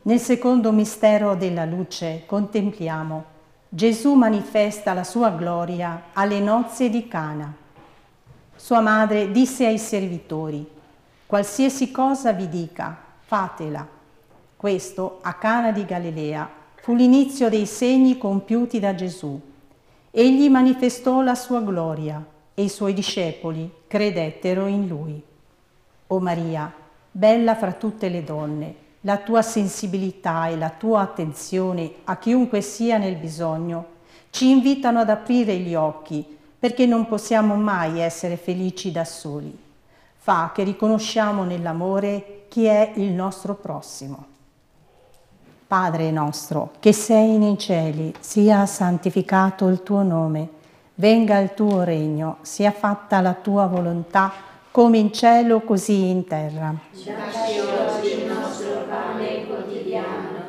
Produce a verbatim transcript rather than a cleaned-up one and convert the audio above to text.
Nel secondo mistero della luce contempliamo Gesù manifesta la sua gloria alle nozze di Cana. Sua madre disse ai servitori: qualsiasi cosa vi dica, fatela. Questo, a Cana di Galilea, fu l'inizio dei segni compiuti da Gesù. Egli manifestò la sua gloria e i suoi discepoli credettero in lui. O Maria, bella fra tutte le donne, la tua sensibilità e la tua attenzione a chiunque sia nel bisogno ci invitano ad aprire gli occhi, perché non possiamo mai essere felici da soli. Fa che riconosciamo nell'amore chi è il nostro prossimo. Padre nostro, che sei nei cieli, sia santificato il tuo nome, venga il tuo regno, sia fatta la tua volontà, come in cielo così in terra. Dacci oggi il nostro pane quotidiano